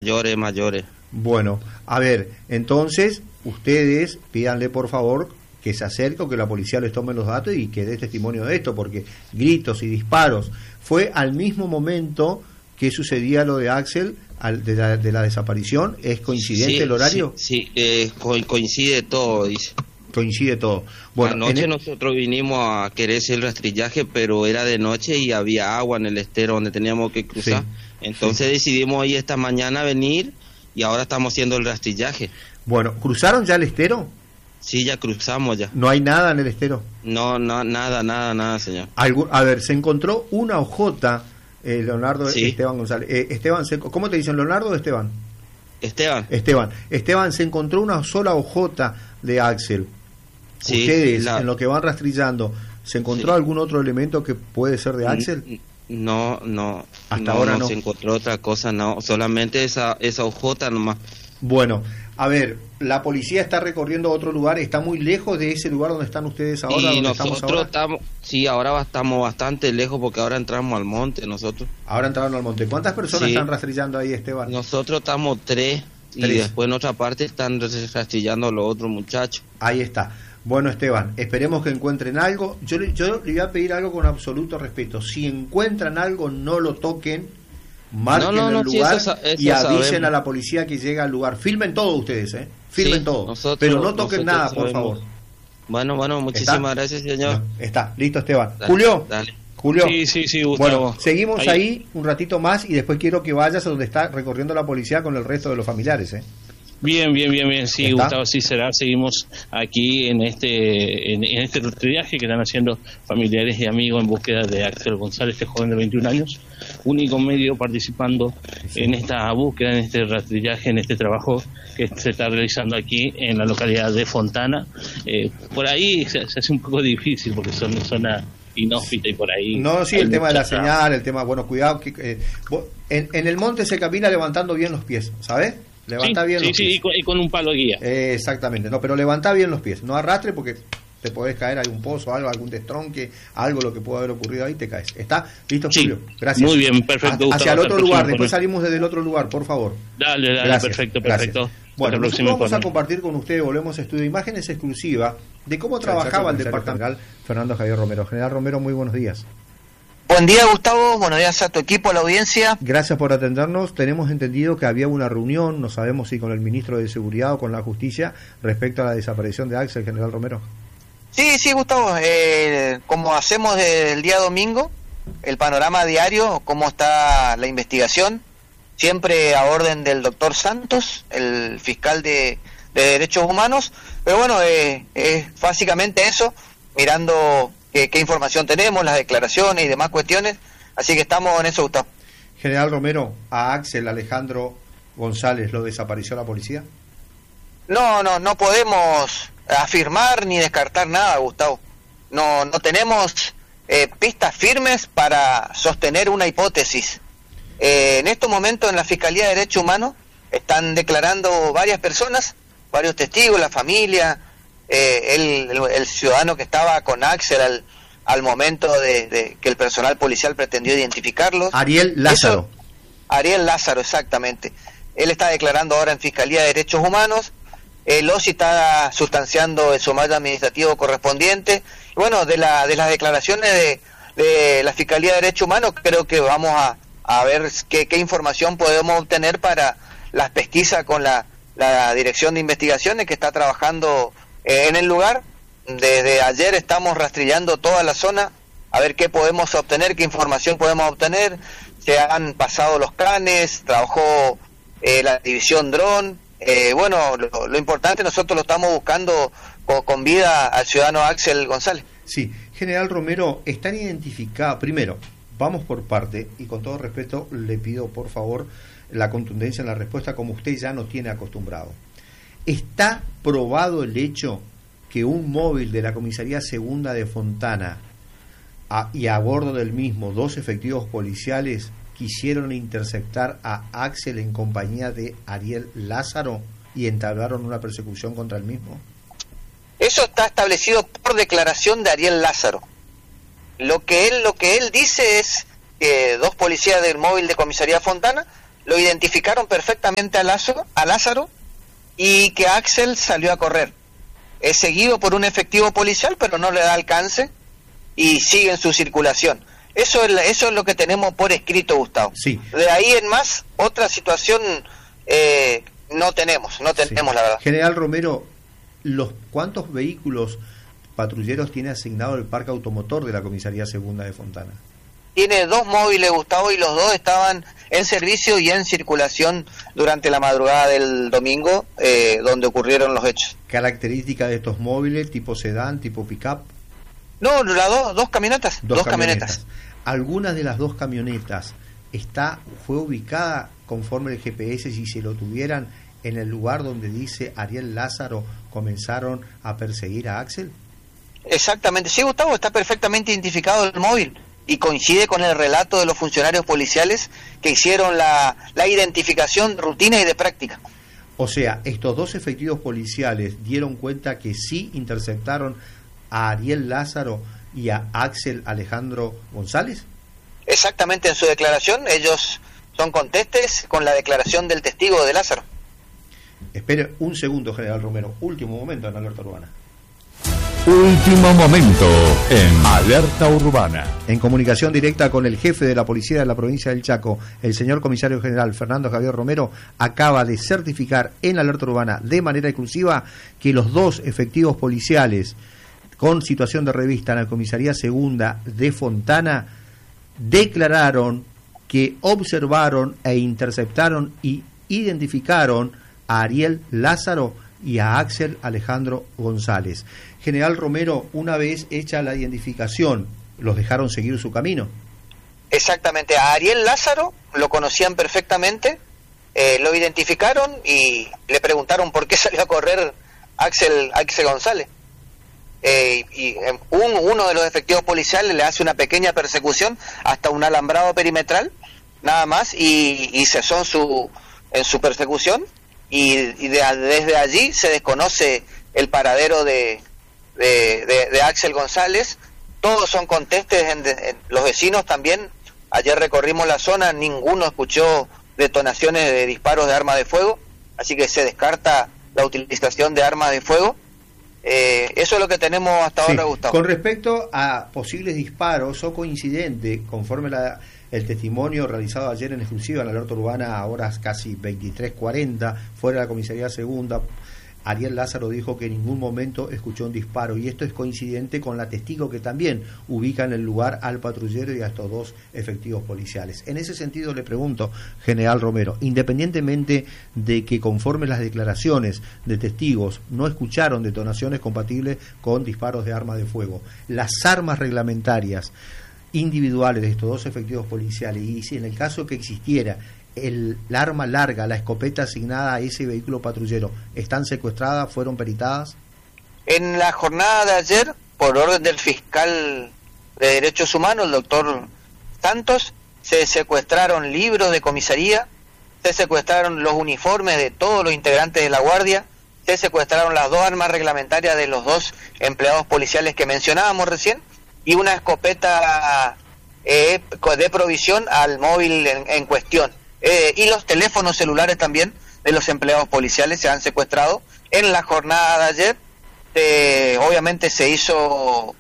mayores, mayores. Bueno, a ver, entonces ustedes pídanle por favor que se acerque o que la policía les tome los datos y que dé testimonio de esto, porque gritos y disparos. Fue al mismo momento que sucedía lo de Axel, de la desaparición. ¿Es coincidente Sí, el horario? Sí, coincide todo, dice. Coincide todo. Bueno, anoche nosotros vinimos a querer hacer el rastrillaje, pero era de noche y había agua en el estero donde teníamos que cruzar. Sí, entonces decidimos hoy esta mañana venir y ahora estamos haciendo el rastrillaje. Bueno, ¿cruzaron ya el estero? Sí, ya cruzamos ya. ¿No hay nada en el estero? No, nada, señor. A ver, se encontró una hojota, Leonardo Sí. Esteban González. Esteban, ¿cómo te dicen, Leonardo o Esteban? Esteban. Esteban, se encontró una sola hojota de Axel. Sí, Ustedes, en lo que van rastrillando, ¿se encontró algún otro elemento que puede ser de Axel? No. Hasta ahora no se encontró otra cosa, no. Solamente esa hojota nomás. Bueno, a ver, la policía está recorriendo otro lugar, está muy lejos de ese lugar donde están ustedes ahora, Y donde nosotros estamos ahora. ahora estamos bastante lejos porque ahora entramos al monte nosotros. Ahora entraron al monte. ¿Cuántas personas Sí. están rastrillando ahí, Esteban? Nosotros estamos tres y después en otra parte están rastrillando a los otros muchachos. Ahí está. Bueno, Esteban, esperemos que encuentren algo. Yo le voy a pedir algo con absoluto respeto. Si encuentran algo, no lo toquen, marquen el lugar eso y avisen sabemos. a la policía que llega al lugar. Filmen todo ustedes, filmen Sí, todo. Pero no toquen nada, por sabemos. favor. Bueno, muchísimas gracias, señor. Está, listo, Esteban. Dale, Julio. dale. Julio. Sí, Gustavo. Bueno, seguimos ahí un ratito más y después quiero que vayas a donde está recorriendo la policía con el resto de los familiares, Bien, sí, ¿Está? Gustavo, sí será. Seguimos aquí en este rastrillaje que están haciendo familiares y amigos en búsqueda de Axel González, este joven de 21 años, único medio participando en esta búsqueda, en este rastrillaje, en este trabajo que se está realizando aquí en la localidad de Fontana. Por ahí se hace un poco difícil porque son zona inhóspita y por ahí... No, sí, el tema de la señal, el tema, bueno, cuidado, que en el monte se camina levantando bien los pies, ¿sabes? Levanta bien los pies. Y con un palo guía. Exactamente, no, pero levanta bien los pies, no arrastre porque te podés caer, hay un pozo, algún destronque, algo lo que pueda haber ocurrido ahí, te caes. ¿Está? ¿Listo, Sí, Julio? Gracias. muy bien, perfecto, Hacia el Gustavo, otro hasta el lugar, próximo después informe. salimos desde el otro lugar, por favor. Dale, Gracias, perfecto. gracias. Hasta Bueno, el nosotros próximo vamos a informe. compartir con ustedes, volvemos a Estudio de Imágenes exclusiva de cómo trabajaba el departamento general Fernando Javier Romero. General Romero, muy buenos días. Buen día, Gustavo, buenos días a tu equipo, a la audiencia. Gracias por atendernos. Tenemos entendido que había una reunión, no sabemos si con el ministro de Seguridad o con la Justicia, respecto a la desaparición de Axel, General Romero. Sí, Gustavo, como hacemos desde el día domingo, el panorama diario, cómo está la investigación, siempre a orden del doctor Santos, el fiscal de Derechos Humanos, pero bueno, es básicamente eso, mirando qué información tenemos, las declaraciones y demás cuestiones, así que estamos en eso, Gustavo. General Romero, a Axel Alejandro González lo desapareció la policía. No podemos afirmar ni descartar nada, Gustavo. No tenemos pistas firmes para sostener una hipótesis. En estos momentos en la Fiscalía de Derechos Humanos están declarando varias personas, varios testigos, la familia, el ciudadano que estaba con Axel al momento de que el personal policial pretendió identificarlos. Ariel Lázaro. Ariel Lázaro, exactamente. Él está declarando ahora en Fiscalía de Derechos Humanos. El OSI está sustanciando el sumario administrativo correspondiente. Bueno, de las declaraciones de la Fiscalía de Derechos Humanos, creo que vamos a ver qué información podemos obtener para las pesquisas con la Dirección de Investigaciones que está trabajando en el lugar. Desde ayer estamos rastrillando toda la zona a ver qué podemos obtener, qué información podemos obtener. Se han pasado los canes, trabajó la división dron. Bueno, lo importante, nosotros lo estamos buscando con vida al ciudadano Axel González. Sí, General Romero, están identificados, primero, vamos por parte, y con todo respeto le pido por favor la contundencia en la respuesta como usted ya nos tiene acostumbrado. ¿Está probado el hecho que un móvil de la Comisaría Segunda de Fontana y a bordo del mismo 2 efectivos policiales quisieron interceptar a Axel en compañía de Ariel Lázaro y entablaron una persecución contra el mismo? Eso está establecido por declaración de Ariel Lázaro. Lo que él dice es que 2 policías del móvil de Comisaría Fontana lo identificaron perfectamente a Lázaro y que Axel salió a correr. Es seguido por un efectivo policial, pero no le da alcance y sigue en su circulación. Eso es lo que tenemos por escrito, Gustavo. Sí. De ahí en más, otra situación no tenemos, la verdad. General Romero, ¿cuántos vehículos patrulleros tiene asignado el parque automotor de la Comisaría Segunda de Fontana? Tiene 2 móviles, Gustavo, y los 2 estaban en servicio y en circulación durante la madrugada del domingo, donde ocurrieron los hechos. ¿Características de estos móviles, tipo sedán, tipo pick-up? No, las dos camionetas. Dos camionetas. ¿Algunas de las 2 camionetas fue ubicada conforme el GPS, si se lo tuvieran, en el lugar donde dice Ariel Lázaro comenzaron a perseguir a Axel? Exactamente, sí, Gustavo, está perfectamente identificado el móvil y coincide con el relato de los funcionarios policiales que hicieron la identificación de rutina y de práctica. O sea, estos 2 efectivos policiales dieron cuenta que sí interceptaron a Ariel Lázaro y a Axel Alejandro González. Exactamente, en su declaración ellos son contestes con la declaración del testigo de Lázaro. Espere un segundo, General Romero, último momento en Alerta Urbana. Último momento en Alerta Urbana. En comunicación directa con el jefe de la policía de la provincia del Chaco, el señor comisario general Fernando Javier Romero, acaba de certificar en Alerta Urbana de manera exclusiva que los 2 efectivos policiales con situación de revista en la Comisaría Segunda de Fontana declararon que observaron e interceptaron y identificaron a Ariel Lázaro y a Axel Alejandro González. General Romero, una vez hecha la identificación, ¿los dejaron seguir su camino? Exactamente, a Ariel Lázaro lo conocían perfectamente, lo identificaron y le preguntaron por qué salió a correr Axel González. Y uno de los efectivos policiales le hace una pequeña persecución hasta un alambrado perimetral, nada más, y cesó en su persecución, y desde allí se desconoce el paradero de Axel González. Todos son contestes, los vecinos también. Ayer recorrimos la zona, ninguno escuchó detonaciones de disparos de armas de fuego, así que se descarta la utilización de armas de fuego. Eso es lo que tenemos hasta ahora, Gustavo. Con respecto a posibles disparos o coincidente, conforme el testimonio realizado ayer en exclusiva en la Alerta Urbana a horas casi 23:40, fuera de la Comisaría Segunda, Ariel Lázaro dijo que en ningún momento escuchó un disparo, y esto es coincidente con la testigo que también ubica en el lugar al patrullero y a estos 2 efectivos policiales. En ese sentido le pregunto, General Romero, independientemente de que conforme las declaraciones de testigos no escucharon detonaciones compatibles con disparos de armas de fuego, las armas reglamentarias individuales de estos 2 efectivos policiales, y si en el caso que existiera la arma larga, la escopeta asignada a ese vehículo patrullero, ¿están secuestradas, fueron peritadas? En la jornada de ayer, por orden del fiscal de Derechos Humanos, el doctor Santos, se secuestraron libros de comisaría, se secuestraron los uniformes de todos los integrantes de la guardia, se secuestraron las 2 armas reglamentarias de los 2 empleados policiales que mencionábamos recién, y una escopeta de provisión al móvil en cuestión. Y los teléfonos celulares también de los empleados policiales se han secuestrado. En la jornada de ayer, obviamente se hizo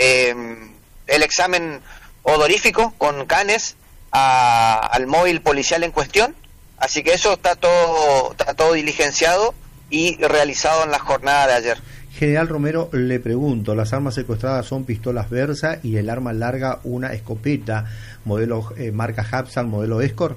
el examen odorífico con canes al móvil policial en cuestión, así que eso está todo diligenciado y realizado en la jornada de ayer. General Romero, le pregunto, las armas secuestradas son pistolas Versa y el arma larga una escopeta modelo marca Hapsan, modelo Escort.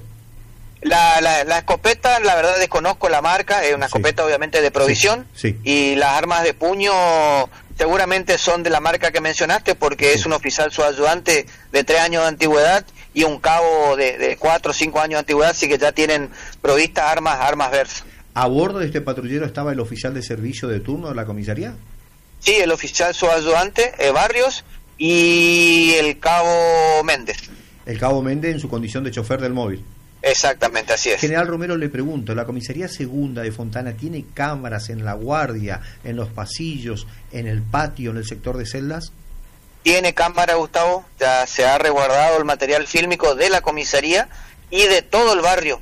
La escopeta, la verdad desconozco la marca, es una escopeta obviamente de provisión, sí. Y las armas de puño seguramente son de la marca que mencionaste, porque es un oficial subayudante de 3 años de antigüedad y un cabo de 4 o 5 años de antigüedad, así que ya tienen provistas armas Versa. ¿A bordo de este patrullero estaba el oficial de servicio de turno de la comisaría? Sí, el oficial subayudante Barrios y el cabo Méndez. El cabo Méndez en su condición de chofer del móvil. Exactamente, así es. General Romero, le pregunto, ¿la Comisaría Segunda de Fontana tiene cámaras en la guardia, en los pasillos, en el patio, en el sector de celdas? Tiene cámara, Gustavo, ya se ha resguardado el material fílmico de la comisaría y de todo el barrio.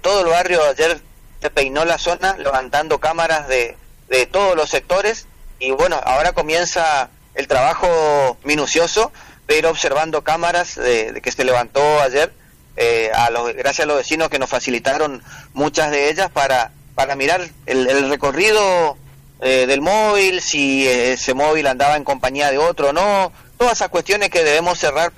Ayer se peinó la zona levantando cámaras de todos los sectores, y bueno, ahora comienza el trabajo minucioso de ir observando cámaras de que se levantó ayer, gracias a los vecinos que nos facilitaron muchas de ellas para mirar el recorrido del móvil, si ese móvil andaba en compañía de otro o no, todas esas cuestiones que debemos cerrar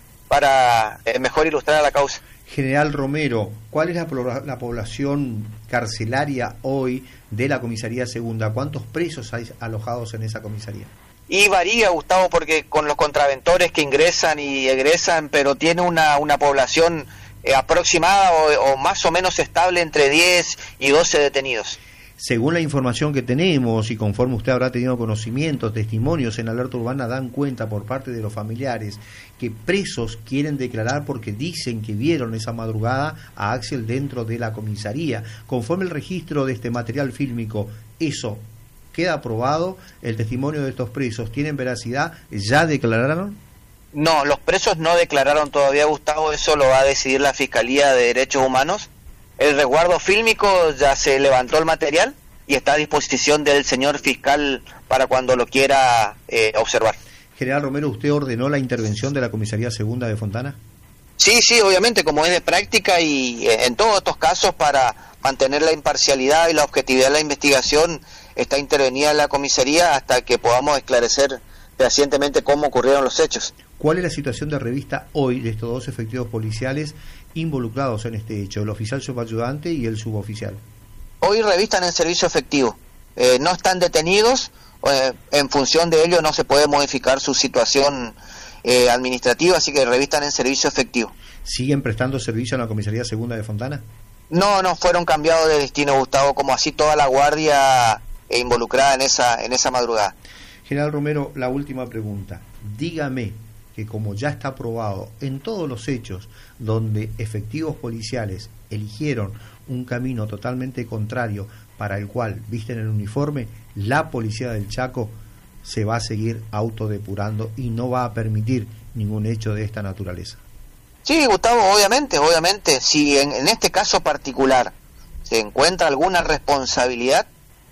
para mejor ilustrar a la causa. General Romero, ¿cuál es la población carcelaria hoy de la comisaría segunda? ¿Cuántos presos hay alojados en esa comisaría? Y varía, Gustavo, porque con los contraventores que ingresan y egresan, pero tiene una población aproximada o más o menos estable entre 10 y 12 detenidos. Según la información que tenemos y conforme usted habrá tenido conocimiento, testimonios en Alerta Urbana dan cuenta por parte de los familiares que presos quieren declarar porque dicen que vieron esa madrugada a Axel dentro de la comisaría. Conforme el registro de este material fílmico, ¿eso queda aprobado? ¿El testimonio de estos presos tienen veracidad? ¿Ya declararon? No, los presos no declararon todavía, Gustavo, eso lo va a decidir la Fiscalía de Derechos Humanos. El resguardo fílmico ya se levantó el material y está a disposición del señor fiscal para cuando lo quiera observar. General Romero, ¿usted ordenó la intervención de la Comisaría Segunda de Fontana? Sí, obviamente, como es de práctica y en todos estos casos para mantener la imparcialidad y la objetividad de la investigación está intervenida la comisaría hasta que podamos esclarecer fehacientemente cómo ocurrieron los hechos. ¿Cuál es la situación de revista hoy de estos dos efectivos policiales involucrados en este hecho, el oficial subayudante y el suboficial? Hoy revistan en servicio efectivo, no están detenidos, en función de ello no se puede modificar su situación administrativa, así que revistan en servicio efectivo. ¿Siguen prestando servicio en la Comisaría Segunda de Fontana? No, fueron cambiados de destino, Gustavo, como así toda la guardia involucrada en esa madrugada. General Romero, la última pregunta. Dígame que como ya está probado en todos los hechos donde efectivos policiales eligieron un camino totalmente contrario para el cual visten el uniforme, la policía del Chaco se va a seguir autodepurando y no va a permitir ningún hecho de esta naturaleza. Sí, Gustavo, obviamente, si en este caso particular se encuentra alguna responsabilidad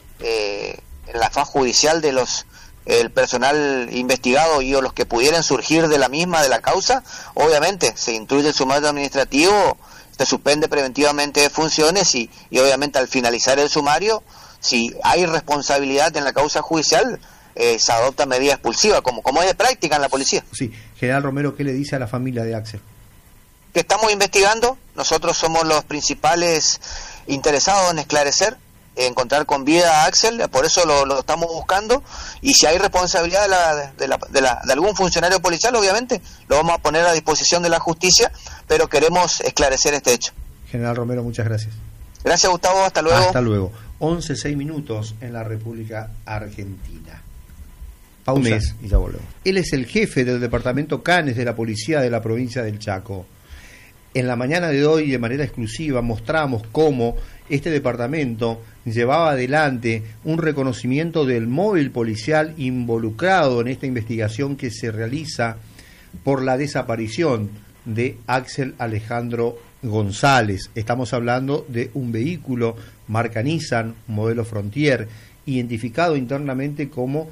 en la faz judicial de el personal investigado y o los que pudieran surgir de la misma, de la causa, obviamente se instruye el sumario administrativo, se suspende preventivamente de funciones y obviamente al finalizar el sumario, si hay responsabilidad en la causa judicial, se adopta medida expulsiva, como es de práctica en la policía. Sí, General Romero, ¿qué le dice a la familia de Axel? Que estamos investigando, nosotros somos los principales interesados en esclarecer, encontrar con vida a Axel, por eso lo estamos buscando, y si hay responsabilidad de algún funcionario policial, obviamente lo vamos a poner a disposición de la justicia, pero queremos esclarecer este hecho. General Romero, muchas gracias. Gracias, Gustavo, hasta luego. Hasta luego. 11:06 en la República Argentina. Pausa y ya volvemos. Él es el jefe del departamento Canes de la policía de la provincia del Chaco. En la mañana de hoy, de manera exclusiva, mostramos cómo este departamento llevaba adelante un reconocimiento del móvil policial involucrado en esta investigación que se realiza por la desaparición de Axel Alejandro González. Estamos hablando de un vehículo marca Nissan, modelo Frontier, identificado internamente como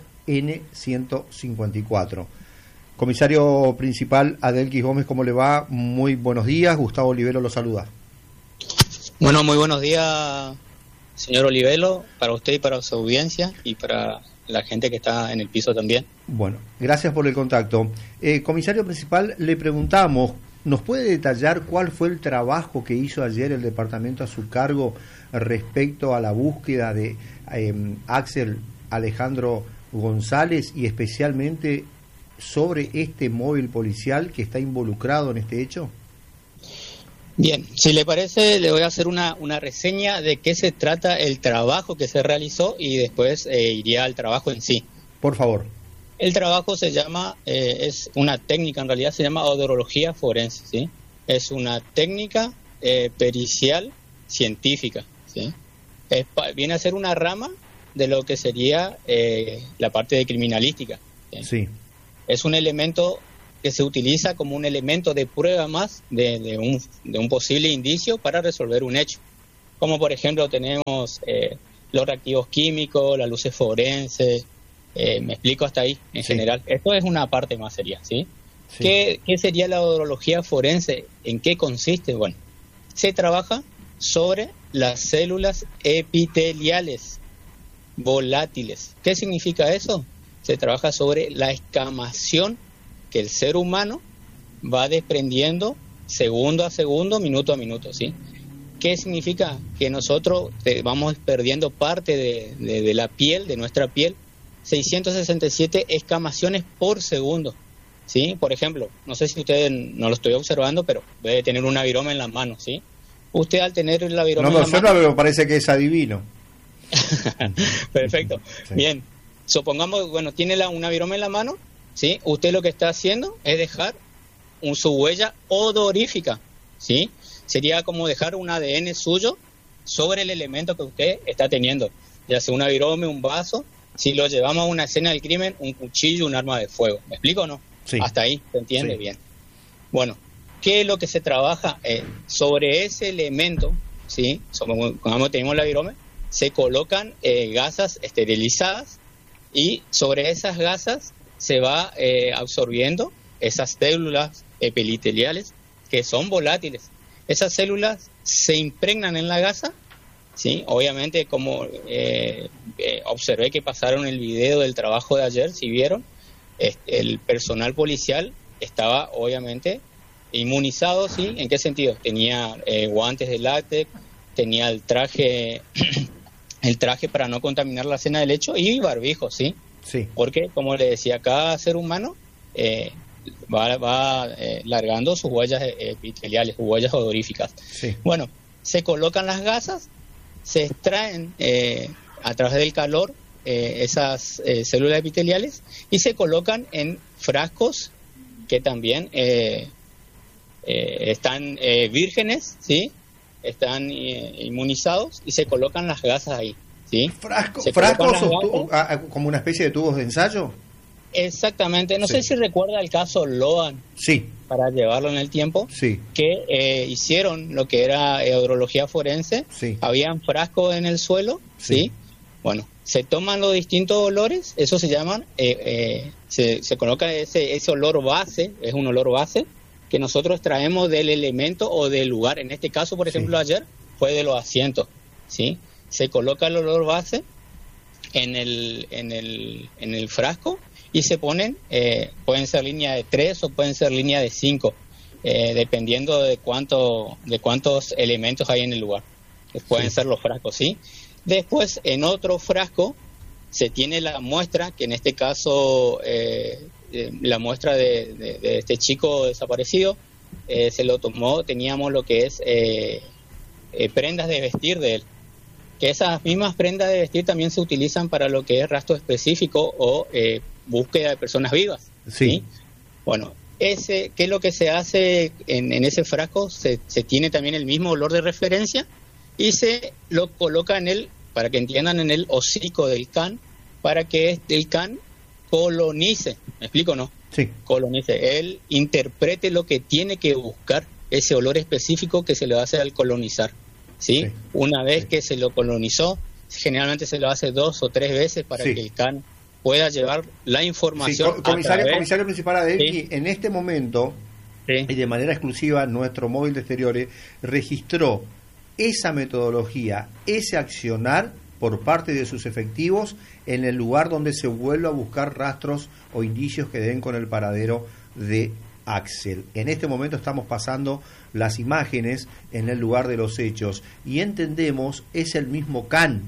N154. Comisario principal Adelquis Gómez, ¿cómo le va? Muy buenos días, Gustavo Olivelo lo saluda. Bueno, muy buenos días, señor Olivelo, para usted y para su audiencia y para la gente que está en el piso también. Bueno, gracias por el contacto. Comisario principal, le preguntamos, ¿nos puede detallar cuál fue el trabajo que hizo ayer el departamento a su cargo respecto a la búsqueda de Axel Alejandro González y especialmente sobre este móvil policial que está involucrado en este hecho? Bien, si le parece, le voy a hacer una reseña de qué se trata el trabajo que se realizó y después iría al trabajo en sí. Por favor. El trabajo se llama, es una técnica, en realidad se llama odorología forense, ¿sí? Es una técnica pericial científica, ¿sí? Viene a ser una rama de lo que sería la parte de criminalística, ¿sí? Sí. Es un elemento que se utiliza como un elemento de prueba más de un posible indicio para resolver un hecho. Como por ejemplo tenemos los reactivos químicos, las luces forenses, me explico hasta ahí en general. Esto es una parte más seria, ¿sí? Sí. ¿Qué sería la odorología forense? ¿En qué consiste? Bueno, se trabaja sobre las células epiteliales volátiles. ¿Qué significa eso? Se trabaja sobre la escamación que el ser humano va desprendiendo segundo a segundo, minuto a minuto, ¿sí? ¿Qué significa? Que nosotros vamos perdiendo parte de la piel, de nuestra piel, 667 escamaciones por segundo, ¿sí? Por ejemplo, no sé si ustedes no lo estoy observando, pero debe tener una viroma en la mano, ¿sí? Usted al tener la viroma en la mano... No lo observa, pero parece que es adivino. Perfecto. Sí. Bien, supongamos, bueno, tiene una viroma en la mano, ¿sí? Usted lo que está haciendo es dejar su huella odorífica, ¿sí? Sería como dejar un ADN suyo sobre el elemento que usted está teniendo, ya sea una virome, un vaso. Si lo llevamos a una escena del crimen, un cuchillo, un arma de fuego. ¿Me explico o no? Sí. Hasta ahí, ¿se entiende? Sí. Bien. Bueno, ¿qué es lo que se trabaja? Sobre ese elemento, ¿sí? Como tenemos la virome, se colocan gasas esterilizadas y sobre esas gasas se va absorbiendo esas células epiteliales que son volátiles. Esas células se impregnan en la gasa, ¿sí? Obviamente, como observé que pasaron el video del trabajo de ayer, si vieron, el personal policial estaba obviamente inmunizado, ¿sí? ¿En qué sentido? Tenía guantes de látex, tenía el traje para no contaminar la escena del hecho y barbijo, ¿sí? Sí. Porque, como le decía, cada ser humano va largando sus huellas epiteliales, sus huellas odoríficas. Sí. Bueno, se colocan las gasas, se extraen a través del calor esas células epiteliales y se colocan en frascos que también están vírgenes, ¿sí? Están inmunizados y se colocan las gasas ahí, ¿sí? ¿Frascos como una especie de tubos de ensayo? Exactamente. No sé si recuerda el caso Loan. Sí. Para llevarlo en el tiempo. Sí. Que hicieron lo que era odorología forense. Sí. Habían frascos en el suelo. Sí. Bueno, se toman los distintos olores. Eso se llaman. Se coloca ese olor base. Es un olor base que nosotros traemos del elemento o del lugar. En este caso, por ejemplo, ayer fue de los asientos. Sí. Se coloca el olor base en el frasco. Y se ponen, pueden ser línea de 3 o pueden ser línea de 5, dependiendo de cuántos elementos hay en el lugar. Pueden ser los frascos, ¿sí? Después, en otro frasco, se tiene la muestra, que en este caso, la muestra de este chico desaparecido, se lo tomó, teníamos lo que es prendas de vestir de él. Que esas mismas prendas de vestir también se utilizan para lo que es rastro específico o búsqueda de personas vivas. Sí. Bueno, ¿qué es lo que se hace en ese frasco? Se tiene también el mismo olor de referencia y se lo coloca para que entiendan, en el hocico del can, para que el can colonice. ¿Me explico o no? Sí. Colonice. Él interprete lo que tiene que buscar, ese olor específico que se le hace al colonizar. ¿Sí? Una vez que se lo colonizó, generalmente se lo hace 2 o 3 veces para que el can pueda llevar la información. Comisario principal Adelki, en este momento, y de manera exclusiva, nuestro móvil de exteriores registró esa metodología, ese accionar por parte de sus efectivos en el lugar donde se vuelve a buscar rastros o indicios que den con el paradero de Axel. En este momento estamos pasando las imágenes en el lugar de los hechos y entendemos es el mismo can.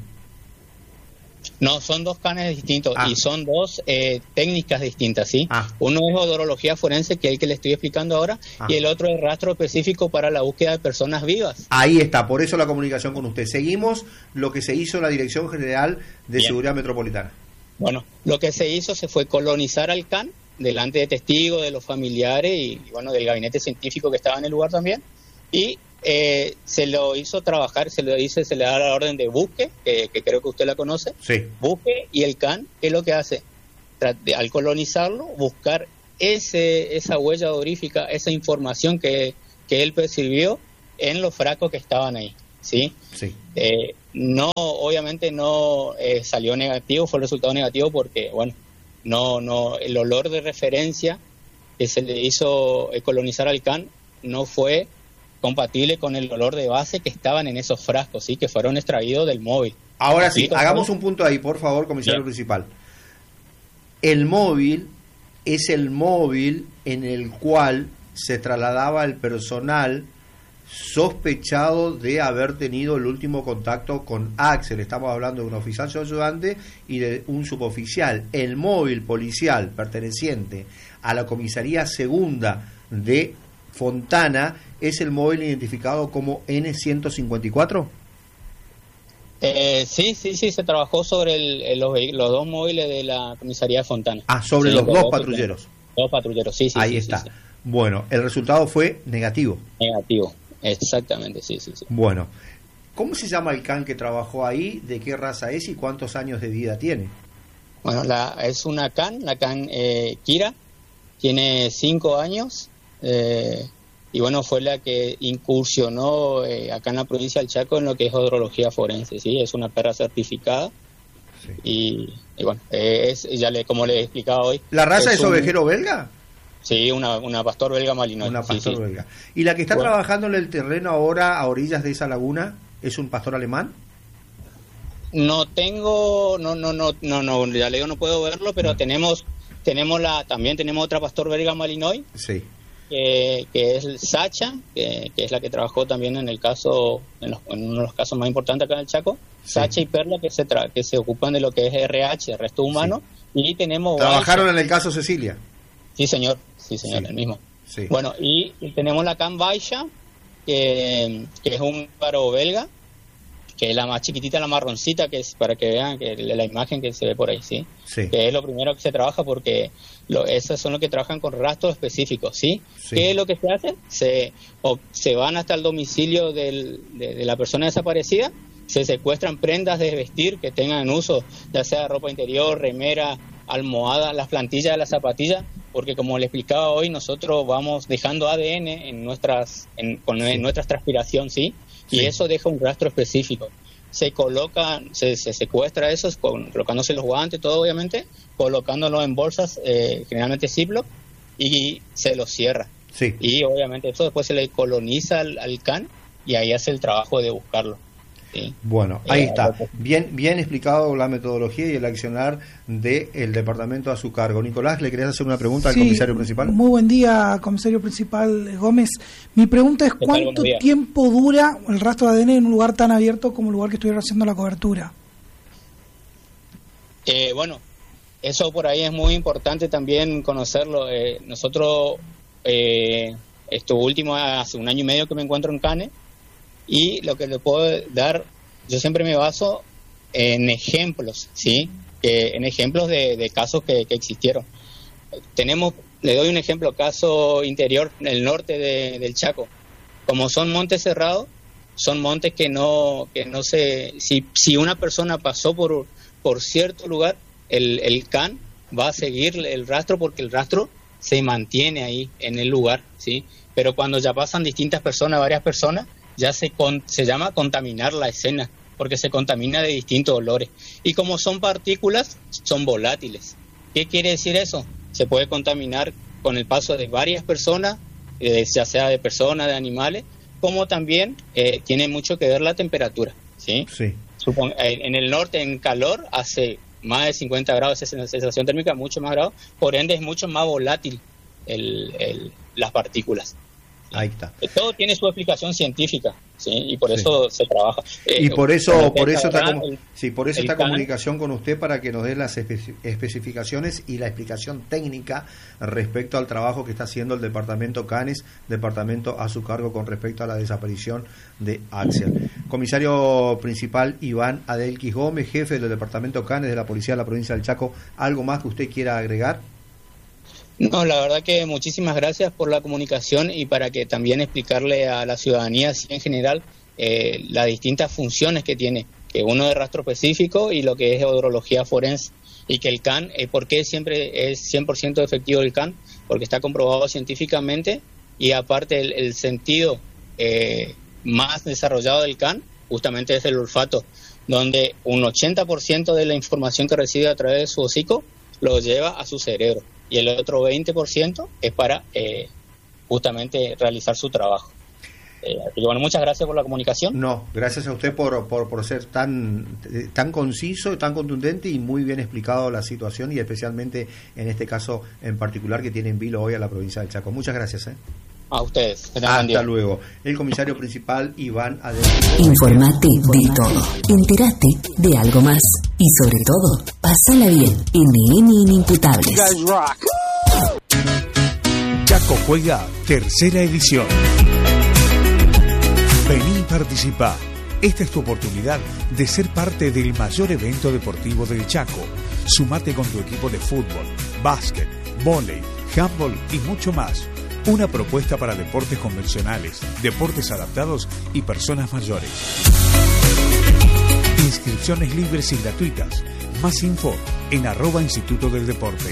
No, son 2 canes distintos y son 2 técnicas distintas, ¿sí? Uno es odorología forense, que es el que le estoy explicando ahora, y el otro es rastro específico para la búsqueda de personas vivas. Ahí está, por eso la comunicación con usted. Seguimos lo que se hizo en la Dirección General de Seguridad Metropolitana. Bueno, lo que se hizo se fue colonizar al can delante de testigos, de los familiares y bueno, del gabinete científico que estaba en el lugar también, y se lo hizo trabajar, se le da la orden de busque, que creo que usted la conoce. Sí. Busque, y el can, ¿qué es lo que hace? Al colonizarlo, buscar esa huella odorífica, esa información que él percibió en los frascos que estaban ahí, ¿sí? Sí. No, obviamente no salió negativo, fue el resultado negativo porque, bueno, no, el olor de referencia que se le hizo colonizar al can no fue compatible con el olor de base que estaban en esos frascos, ¿sí? Que fueron extraídos del móvil. Ahora sí, hagamos un punto ahí, por favor, comisario principal. El móvil es el móvil en el cual se trasladaba el personal sospechado de haber tenido el último contacto con Axel. Estamos hablando de un oficial ayudante y de un suboficial. El móvil policial perteneciente a la comisaría segunda de Fontana es el móvil identificado como N154. Sí, se trabajó sobre los dos móviles de la comisaría de Fontana. Sobre los dos patrulleros. Dos patrulleros, sí. Ahí está. Sí. Bueno, el resultado fue negativo. Negativo, exactamente, sí. Bueno, ¿cómo se llama el can que trabajó ahí? ¿De qué raza es y cuántos años de vida tiene? Bueno, es una can, la can Kira, tiene 5 años. Y bueno, fue la que incursionó acá en la provincia del Chaco en lo que es odorología forense, ¿sí? Es una perra certificada. Sí. Y bueno, como le he explicado hoy. ¿La raza es ovejero belga? Sí, una pastor belga malinois. Una pastor belga. ¿Y la que está trabajando en el terreno ahora a orillas de esa laguna es un pastor alemán? No, ya le digo, no puedo verlo, pero tenemos otra pastor belga malinois. Sí. Que es el Sacha, que es la que trabajó también en el caso, en uno de los casos más importantes acá en el Chaco. Sí. Sacha y Perla que se ocupan de lo que es RH, resto humano. Sí. Y tenemos ¿trabajaron Baisha en el caso Cecilia? Sí, señor, el mismo. Sí. Bueno, y tenemos la can Baisha, que es un paro belga, que es la más chiquitita, la marroncita, que es para que vean que la imagen que se ve por ahí, ¿sí? Que es lo primero que se trabaja porque esos son los que trabajan con rastros específicos, ¿sí? ¿Qué es lo que se hace? Se van hasta el domicilio de la persona desaparecida, se secuestran prendas de vestir que tengan en uso, ya sea ropa interior, remera, almohada, las plantillas de la zapatilla, porque como le explicaba hoy, nosotros vamos dejando ADN en nuestras transpiración, ¿sí? Y eso deja un rastro específico. Se secuestra eso colocándose los guantes, todo obviamente, colocándolo en bolsas, generalmente Ziploc, y se lo cierra. Sí. Y obviamente eso después se le coloniza al can y ahí hace el trabajo de buscarlo. Sí. Bueno, ahí está. Bien explicado la metodología y el accionar del departamento a su cargo. Nicolás, ¿le querés hacer una pregunta al comisario principal? Muy buen día, comisario principal Gómez. Mi pregunta es ¿cuánto tiempo dura el rastro de ADN en un lugar tan abierto como el lugar que estuvieron haciendo la cobertura? Bueno, eso por ahí es muy importante también conocerlo. Nosotros, esto último, hace 1 año y medio que me encuentro en Cane. Y lo que le puedo dar, yo siempre me baso en ejemplos, ¿sí? En ejemplos de casos que existieron. Le doy un ejemplo, caso interior, en el norte del Chaco. Como son montes cerrados, son montes que no se... Si una persona pasó por cierto lugar, el can va a seguir el rastro porque el rastro se mantiene ahí en el lugar, ¿sí? Pero cuando ya pasan distintas personas, varias personas, ya se llama contaminar la escena, porque se contamina de distintos olores. Y como son partículas, son volátiles. ¿Qué quiere decir eso? Se puede contaminar con el paso de varias personas, ya sea de personas, de animales, como también tiene mucho que ver la temperatura, ¿sí? Sí. En el norte, en calor, hace más de 50 grados, esa sensación térmica, mucho más grados, por ende es mucho más volátil las partículas. Ahí está. Todo tiene su explicación científica, ¿sí? Y por eso se trabaja. Y por eso esta comunicación con usted para que nos dé las especificaciones y la explicación técnica respecto al trabajo que está haciendo el departamento Canes, departamento a su cargo con respecto a la desaparición de Axel. Comisario principal Iván Adelquis Gómez, jefe del departamento Canes de la Policía de la Provincia del Chaco, ¿algo más que usted quiera agregar? No, la verdad que muchísimas gracias por la comunicación y para que también explicarle a la ciudadanía así en general las distintas funciones que tiene, que uno es rastro específico y lo que es odorología forense. Y que el CAN, ¿por qué siempre es 100% efectivo el CAN? Porque está comprobado científicamente, y aparte el sentido más desarrollado del CAN justamente es el olfato, donde un 80% de la información que recibe a través de su hocico lo lleva a su cerebro, y el otro 20% es para justamente realizar su trabajo. Así que bueno, muchas gracias por la comunicación. No, gracias a usted por ser tan conciso, tan contundente y muy bien explicado la situación, y especialmente en este caso en particular que tiene en vilo hoy a la provincia del Chaco. Muchas gracias. A ustedes. Hasta luego. El comisario principal, Iván Adelante. Informate de todo. Entérate de algo más. Y sobre todo, pásala bien. NN Inimputables. Chaco Juega, tercera edición. Vení y participá. Esta es tu oportunidad de ser parte del mayor evento deportivo del Chaco. Sumate con tu equipo de fútbol, básquet, vóley, handball y mucho más. Una propuesta para deportes convencionales, deportes adaptados y personas mayores. Inscripciones libres y gratuitas. Más info en @Instituto del Deporte.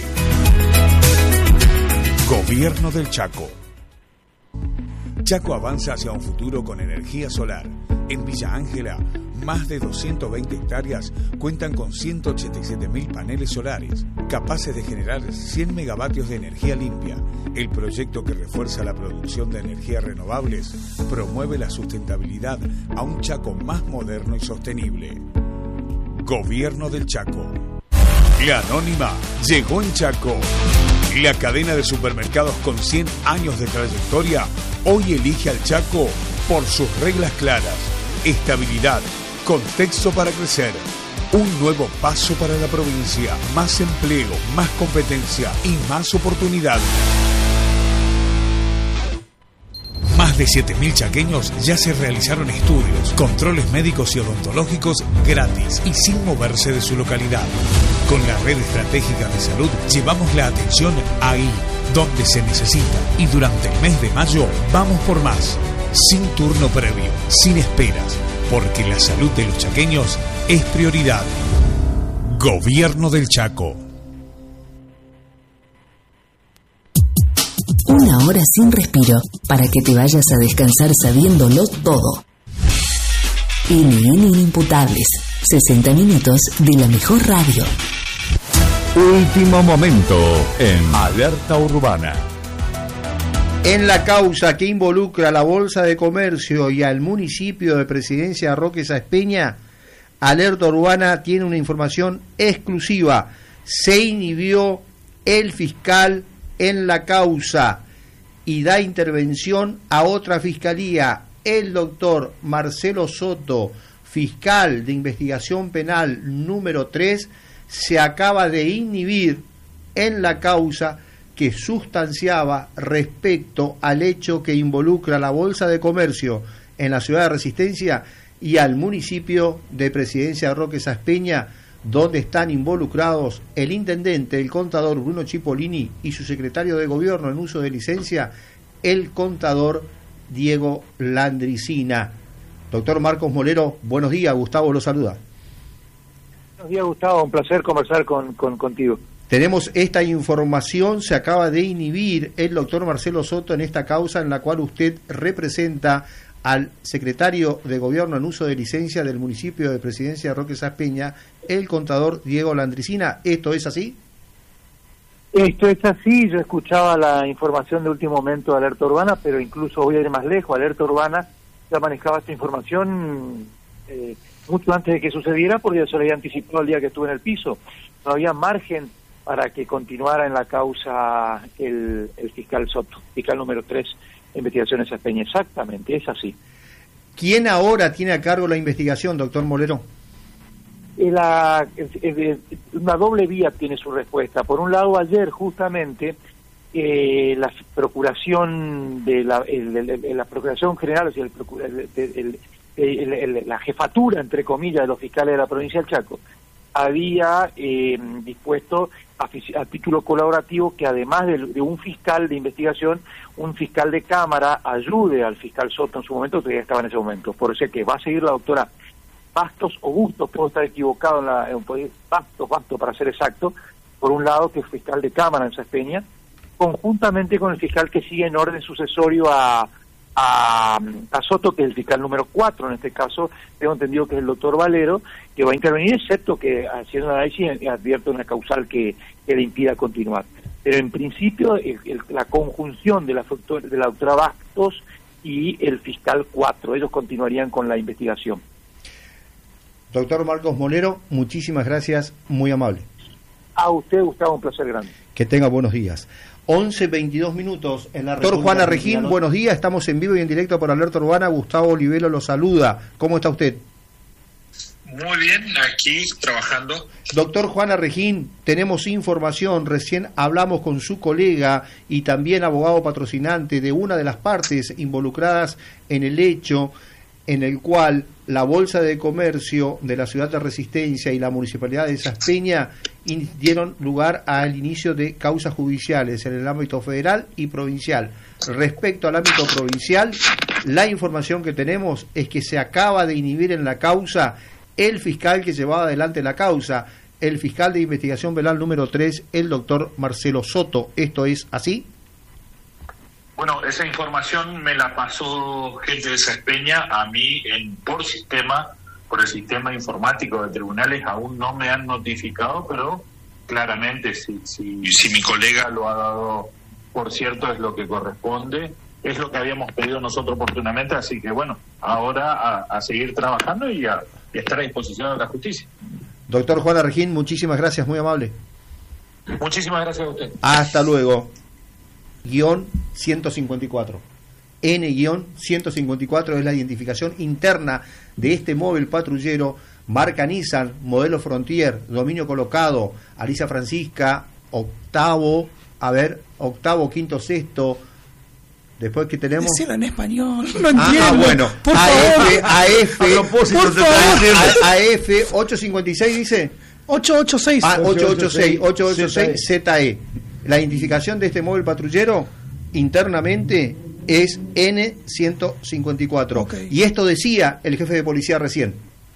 Gobierno del Chaco. Chaco avanza hacia un futuro con energía solar. En Villa Ángela, más de 220 hectáreas cuentan con 187.000 paneles solares, capaces de generar 100 megavatios de energía limpia. El proyecto, que refuerza la producción de energías renovables, promueve la sustentabilidad a un Chaco más moderno y sostenible. Gobierno del Chaco. La Anónima llegó en Chaco. La cadena de supermercados con 100 años de trayectoria hoy elige al Chaco por sus reglas claras, estabilidad, contexto para crecer. Un nuevo paso para la provincia, más empleo, más competencia y más oportunidades. Más de 7.000 chaqueños ya se realizaron estudios, controles médicos y odontológicos gratis y sin moverse de su localidad. Con la red estratégica de salud llevamos la atención ahí, donde se necesita, y durante el mes de mayo vamos por más, sin turno previo, sin esperas, porque la salud de los chaqueños es prioridad. Gobierno del Chaco. Una hora sin respiro para que te vayas a descansar sabiéndolo todo. NN Inimputables. 60 minutos de la mejor radio. Último momento en Alerta Urbana. En la causa que involucra a la Bolsa de Comercio y al municipio de Presidencia Roque Sáenz Peña, Alerta Urbana tiene una información exclusiva. Se inhibió el fiscal en la causa y da intervención a otra fiscalía. El doctor Marcelo Soto, fiscal de investigación penal número 3, se acaba de inhibir en la causa que sustanciaba respecto al hecho que involucra a la Bolsa de Comercio en la ciudad de Resistencia y al municipio de Presidencia Roque Sáenz Peña, donde están involucrados el intendente, el contador Bruno Cipollini, y su secretario de gobierno en uso de licencia, el contador Diego Landricina. Doctor Marcos Molero, buenos días. Gustavo lo saluda. Buenos días, Gustavo, un placer conversar contigo. Tenemos esta información. Se acaba de inhibir el doctor Marcelo Soto en esta causa en la cual usted representa al secretario de gobierno en uso de licencia del municipio de Presidencia Roque Sáenz Peña, el contador Diego Landricina. ¿Esto es así? Esto es así. Yo escuchaba la información de último momento de Alerta Urbana, pero incluso voy a ir más lejos. Alerta Urbana ya manejaba esta información mucho antes de que sucediera, porque yo se lo había anticipado el día que estuve en el piso. No había margen para que continuara en la causa el fiscal Soto, fiscal número 3 de Investigaciones Sáenz Peña. Exactamente, es así. ¿Quién ahora tiene a cargo la investigación, doctor Molero? Una doble vía tiene su respuesta. Por un lado, ayer justamente la procuración de la procuración general, o sea, la jefatura, entre comillas, de los fiscales de la provincia del Chaco, había dispuesto a título colaborativo que además de un fiscal de investigación, un fiscal de cámara ayude al fiscal Soto en su momento, que ya estaba en ese momento. Por eso que va a seguir la doctora Bastos o Bustos, puedo estar equivocado Bastos para ser exacto, por un lado, que es fiscal de Cámara en Saspeña, conjuntamente con el fiscal que sigue en orden sucesorio a Soto, que es el fiscal número 4, en este caso tengo entendido que es el doctor Valero, que va a intervenir, excepto que haciendo un análisis advierte una causal que le impida continuar. Pero en principio la conjunción de la doctora Bastos y el fiscal 4, ellos continuarían con la investigación. Doctor Marcos Molero, muchísimas gracias, muy amable. A usted, Gustavo, un placer grande. Que tenga buenos días. 11:22 minutos en la Doctor Juana Regín, buenos días, estamos en vivo y en directo por Alerta Urbana. Gustavo Olivero lo saluda. ¿Cómo está usted? Muy bien, aquí trabajando. Doctor Juana Regín, tenemos información, recién hablamos con su colega y también abogado patrocinante de una de las partes involucradas en el hecho en el cual la Bolsa de Comercio de la Ciudad de Resistencia y la Municipalidad de Saspeña dieron lugar al inicio de causas judiciales en el ámbito federal y provincial. Respecto al ámbito provincial, la información que tenemos es que se acaba de inhibir en la causa el fiscal que llevaba adelante la causa, el fiscal de investigación penal número 3, el doctor Marcelo Soto. ¿Esto es así? Bueno, esa información me la pasó gente de Saspeña a mí por el sistema informático de tribunales. Aún no me han notificado, pero claramente si mi colega lo ha dado por cierto es lo que corresponde, es lo que habíamos pedido nosotros oportunamente, así que bueno, ahora a seguir trabajando y a estar a disposición de la justicia. Doctor Juana Regín, muchísimas gracias, muy amable. Muchísimas gracias a usted. Hasta luego. N-154. N-154 es la identificación interna de este móvil patrullero, marca Nissan, modelo Frontier, dominio colocado, Alicia Francisca, octavo, quinto, sexto. Después que tenemos... Decirlo en español, no entiendo. Bueno, por favor. AF, a propósito, por favor. AF 856 dice... 886. 886 ZE. La identificación de este móvil patrullero internamente es N-154. Okay. Y esto decía el jefe de policía recién.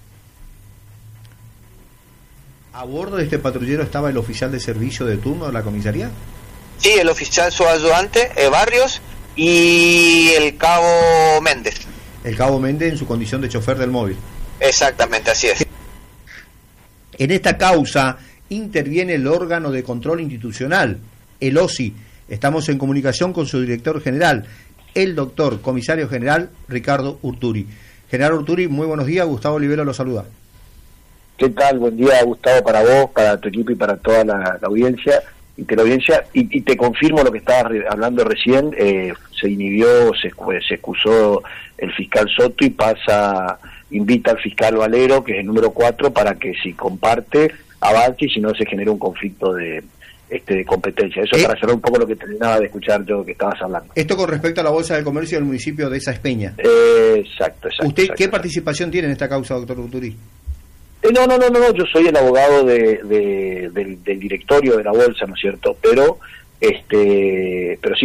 ¿A bordo de este patrullero estaba el oficial de servicio de turno de la comisaría? Sí, el oficial subayudante Barrios y el cabo Méndez. El cabo Méndez en su condición de chofer del móvil. Exactamente, así es. En esta causa interviene el órgano de control institucional, el OSI. Estamos en comunicación con su director general, el doctor comisario general Ricardo Urturi. General Urturi, muy buenos días, Gustavo Olivero lo saluda. ¿Qué tal? Buen día, Gustavo, para vos, para tu equipo y para toda la audiencia. Y te confirmo lo que estabas hablando recién, se inhibió, se excusó el fiscal Soto y invita al fiscal Valero, que es el número 4, para que si comparte, avance y si no se genera un conflicto de competencia. Eso para cerrar un poco lo que terminaba de escuchar yo que estabas hablando. Esto con respecto a la Bolsa de Comercio del municipio de Saspeña. Exacto. ¿Usted qué participación tiene en esta causa, doctor Urturi? No, yo soy el abogado del directorio de la Bolsa, ¿no es cierto? Pero sí,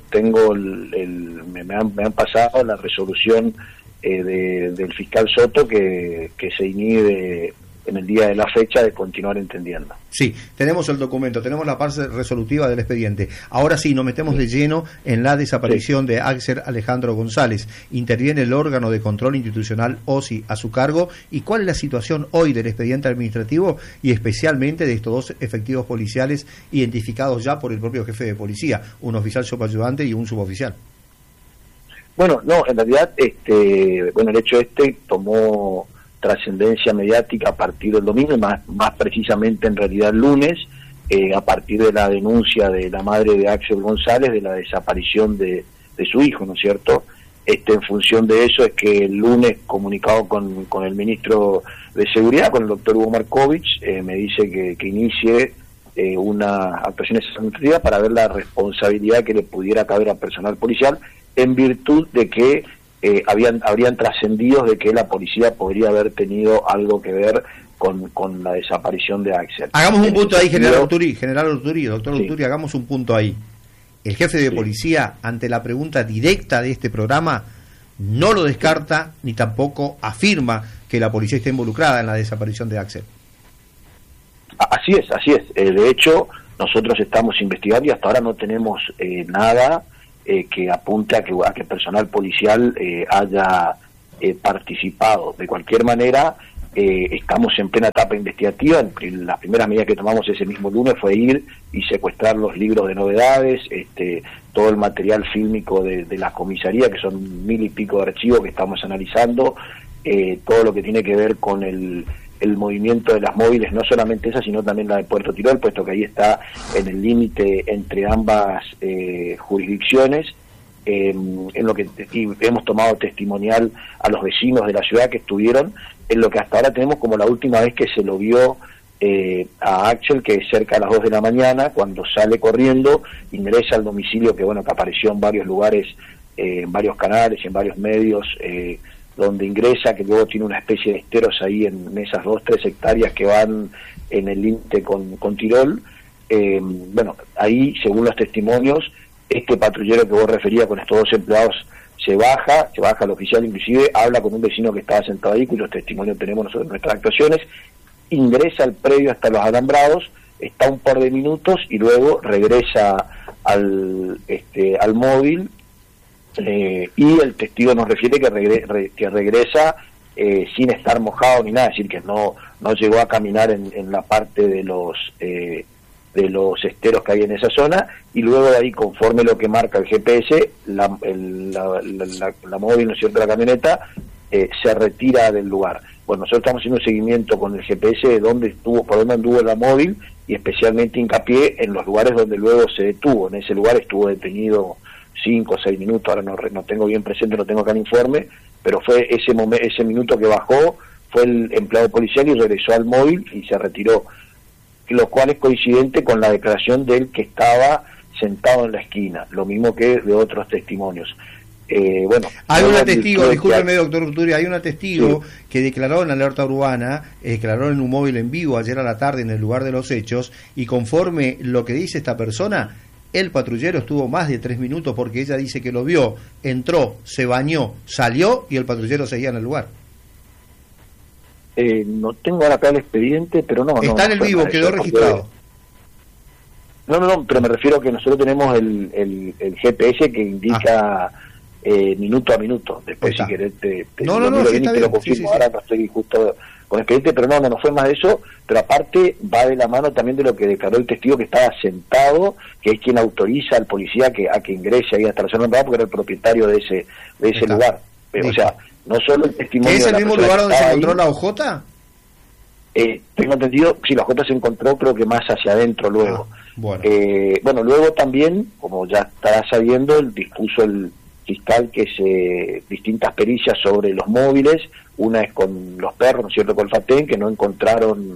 me han pasado la resolución del fiscal Soto que se inhibe en el día de la fecha de continuar entendiendo. Sí, tenemos el documento, tenemos la parte resolutiva del expediente. Ahora sí, nos metemos de lleno en la desaparición de Axel Alejandro González. Interviene el órgano de control institucional OSI a su cargo. ¿Y cuál es la situación hoy del expediente administrativo y especialmente de estos dos efectivos policiales identificados ya por el propio jefe de policía, un oficial subayudante y un suboficial? Bueno, no, en realidad, el hecho tomó trascendencia mediática a partir del domingo, más precisamente en realidad el lunes, a partir de la denuncia de la madre de Axel González de la desaparición de su hijo, ¿no es cierto? En función de eso es que el lunes, comunicado con el ministro de Seguridad, con el doctor Hugo Markovich, me dice que inicie una actuación administrativa para ver la responsabilidad que le pudiera caber al personal policial en virtud de que habrían trascendidos de que la policía podría haber tenido algo que ver con la desaparición de Axel. Hagamos un punto ahí, general Urturi, doctor Urturi, hagamos un punto ahí. El jefe de policía, ante la pregunta directa de este programa, no lo descarta ni tampoco afirma que la policía está involucrada en la desaparición de Axel. Así es. De hecho, nosotros estamos investigando y hasta ahora no tenemos nada que apunte a que personal policial haya participado. De cualquier manera, estamos en plena etapa investigativa. Las primeras medidas que tomamos ese mismo lunes fue ir y secuestrar los libros de novedades, todo el material fílmico de la comisaría, que son 1000 y pico de archivos que estamos analizando, todo lo que tiene que ver con el movimiento de las móviles, no solamente esa, sino también la de Puerto Tirol, puesto que ahí está en el límite entre ambas jurisdicciones, en lo que hemos tomado testimonial a los vecinos de la ciudad que estuvieron, en lo que hasta ahora tenemos como la última vez que se lo vio a Axel, que es cerca a las 2 de la mañana, cuando sale corriendo, ingresa al domicilio que apareció en varios lugares, en varios canales, en varios medios, donde ingresa, que luego tiene una especie de esteros ahí en esas 2-3 hectáreas que van en el límite con Tirol. Ahí, según los testimonios, este patrullero que vos referías con estos 2 empleados se baja el oficial, inclusive habla con un vecino que estaba sentado ahí, cuyos testimonios tenemos nosotros en nuestras actuaciones, ingresa al predio hasta los alambrados, está un par de minutos y luego regresa al móvil. Y el testigo nos refiere que regresa sin estar mojado ni nada, es decir, que no llegó a caminar en la parte de los esteros que hay en esa zona, y luego de ahí, conforme lo que marca el GPS, la móvil, ¿no es cierto?, la camioneta, se retira del lugar. Bueno, nosotros estamos haciendo un seguimiento con el GPS de por dónde anduvo la móvil, y especialmente hincapié en los lugares donde luego se detuvo. En ese lugar estuvo detenido 5 o 6 minutos, ahora no tengo bien presente, no tengo acá el informe, pero fue ese minuto que bajó, fue el empleado policial y regresó al móvil y se retiró, lo cual es coincidente con la declaración de él que estaba sentado en la esquina, lo mismo que de otros testimonios. Hay una testigo, discúlpeme, doctor Urturi, hay una testigo que declaró en Alerta Urbana, declaró en un móvil en vivo ayer a la tarde en el lugar de los hechos, y conforme lo que dice esta persona, el patrullero estuvo más de 3 minutos, porque ella dice que lo vio, entró, se bañó, salió y el patrullero seguía en el lugar. No tengo ahora acá el expediente, pero no. Está en el vivo, quedó registrado. No, pero me refiero a que nosotros tenemos el GPS que indica minuto a minuto. Después, si querés, te lo confirmo. Ahora no estoy justo con expediente, pero no fue más de eso. Pero aparte va de la mano también de lo que declaró el testigo que estaba sentado, que es quien autoriza al policía a que ingrese ahí hasta la zona nombrada, porque era el propietario de ese lugar. O sea, no solo el testimonio. ¿Es el mismo lugar donde se encontró la OJ? Tengo entendido, sí, la OJ se encontró, creo que más hacia adentro luego. Bueno, luego también, como ya estarás sabiendo, dispuso el fiscal que distintas pericias sobre los móviles. Una es con los perros, ¿no es cierto?, con el FATEN, que no encontraron,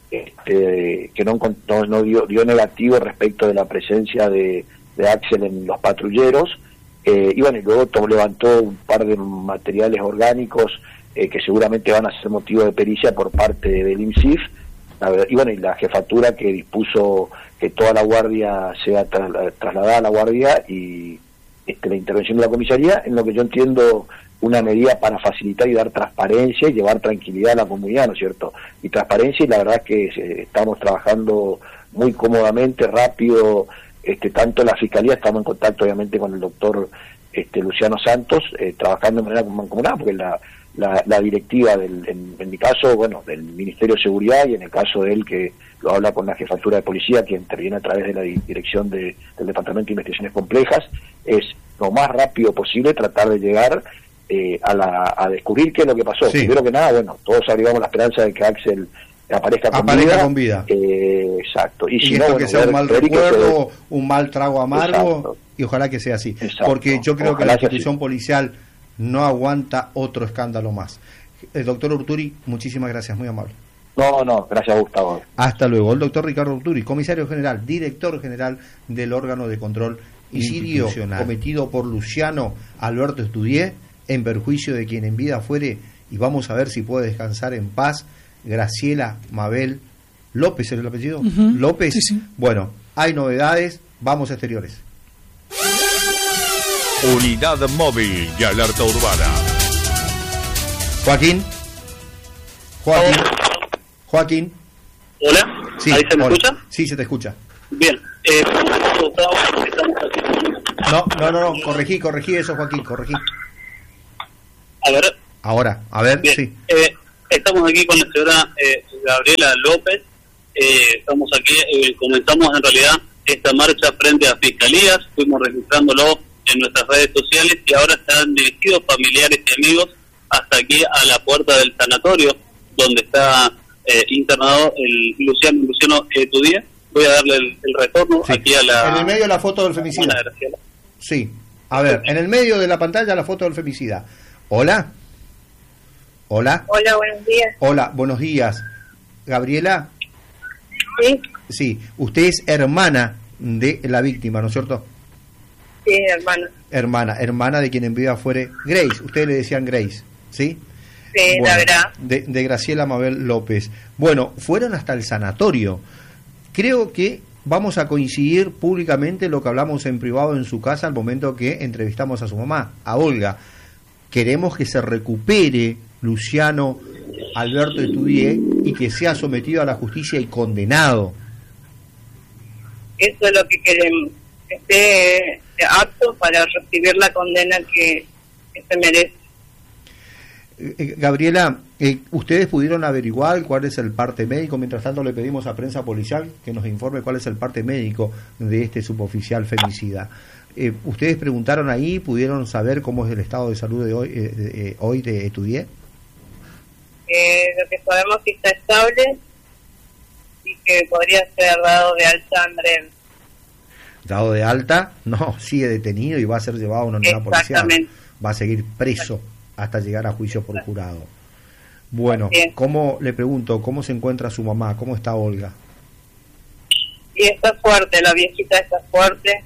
que no dio negativo respecto de la presencia de Axel en los patrulleros. Y luego levantó un par de materiales orgánicos que seguramente van a ser motivo de pericia por parte del IMSIF. Y la jefatura que dispuso que toda la guardia sea trasladada a la guardia y la intervención de la comisaría, en lo que yo entiendo una medida para facilitar y dar transparencia y llevar tranquilidad a la comunidad, ¿no es cierto? Y transparencia, y la verdad es que estamos trabajando muy cómodamente, rápido, tanto la Fiscalía, estamos en contacto obviamente con el doctor Luciano Santos, trabajando de manera mancomunada, porque la directiva en mi caso, del Ministerio de Seguridad, y en el caso de él, que lo habla con la Jefatura de Policía, que interviene a través de la dirección del Departamento de Investigaciones Complejas, es lo más rápido posible tratar de llegar a descubrir qué es lo que pasó. Primero que nada, todos abrigamos la esperanza de que Axel aparezca con vida. Exacto. Y si no, que sea un mal recuerdo, un mal trago amargo. Exacto. Y ojalá que sea así. Exacto. Porque yo creo que la institución policial no aguanta otro escándalo más. Doctor Urturi, muchísimas gracias, muy amable. No, gracias, Gustavo. Hasta luego. El doctor Ricardo Urturi, comisario general, director general del órgano de control institucional, cometido por Luciano Alberto Estudié, en perjuicio de quien en vida fuere, y vamos a ver si puede descansar en paz, Graciela Mabel López, ¿es el apellido? López. Sí. Bueno, hay novedades, vamos a exteriores. Unidad móvil de alerta urbana. Joaquín. Hola, sí, ¿ahí se me escucha? Sí, se te escucha. Bien, No, corregí eso, Joaquín, corregí. A ver. Ahora, a ver, bien. Sí. Estamos aquí con la señora Gabriela López. Estamos aquí, comenzamos en realidad esta marcha frente a fiscalías, fuimos registrándolo en nuestras redes sociales y ahora están dirigidos familiares y amigos hasta aquí a la puerta del sanatorio donde está internado el Luciano Etudié. Voy a darle el retorno aquí a la... En el medio de la foto del femicida. Sí, a ver, en el medio de la pantalla la foto del femicida. Hola. Hola, buenos días. Hola, buenos días. ¿Gabriela? Sí. Sí, usted es hermana de la víctima, ¿no es cierto? Sí, hermana. Hermana de quien envió afuera Grace, ustedes le decían Grace, ¿sí? Sí, bueno, la verdad. De Graciela Mabel López. Bueno, fueron hasta el sanatorio. Creo que vamos a coincidir públicamente lo que hablamos en privado en su casa al momento que entrevistamos a su mamá, a Olga. Queremos que se recupere Luciano Alberto Etudié y que sea sometido a la justicia y condenado. Eso es lo que queremos, que esté apto para recibir la condena que se merece. Gabriela, ¿ustedes pudieron averiguar cuál es el parte médico? Mientras tanto le pedimos a Prensa Policial que nos informe cuál es el parte médico de este suboficial femicida. ¿Ustedes preguntaron ahí, pudieron saber cómo es el estado de salud de hoy de Etudié? Lo que sabemos es que está estable y que podría ser dado de alta en breve. ¿Dado de alta? No, sigue detenido y va a ser llevado a una unidad policial. Va a seguir preso hasta llegar a juicio por jurado. Bueno, ¿cómo, le pregunto, cómo se encuentra su mamá? ¿Cómo está Olga? Y está fuerte, la viejita está fuerte,